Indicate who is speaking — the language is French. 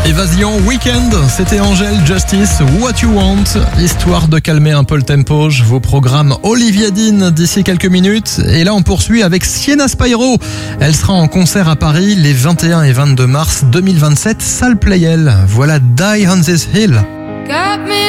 Speaker 1: Évasion Weekend, c'était Angèle Justice, What You Want. Histoire de calmer un peu le tempo, je vous programme Olivia Dean d'ici quelques minutes. Et là, on poursuit avec Sienna Spyro. Elle sera en concert à Paris les 21 et 22 mars 2027, salle Playel. Voilà Die on This Hill.